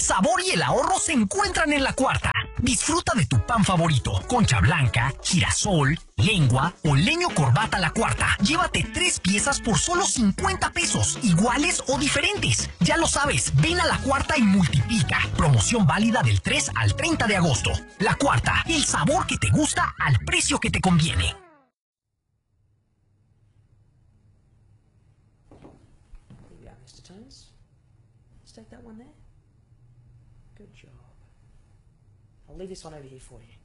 sabor y el ahorro se encuentran en La Cuarta. Disfruta de tu pan favorito, concha blanca, girasol, lengua o leño corbata La Cuarta. Llévate 3 piezas por solo 50 pesos, iguales o diferentes. Ya lo sabes, ven a La Cuarta y multiplica. Promoción válida del 3 al 30 de agosto. La Cuarta, el sabor que te gusta al precio que te conviene. Here we are, Mr. Tones. Let's take that one there. Good job. I'll leave this one over here for you.